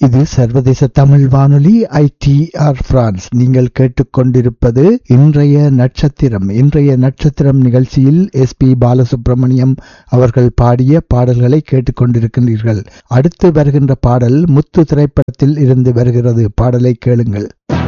இது சர்வதேச தமிழ் வானொலி ITR பிரான்ஸ். நீங்கள் கேட்டுக்கொண்டிருப்பது இன்றைய நட்சத்திரம். இன்றைய நட்சத்திரம் நிகழ்ச்சியில் SP பாலசுப்ரமணியம் அவர்கள் பாடிய பாடல்களை கேட்டுக்கொண்டிருக்கின்றீர்கள். அடுத்து வருகின்ற பாடல் முத்து திரைப்படத்தில் இருந்து வருகிறது. பாடலை கேளுங்கள்.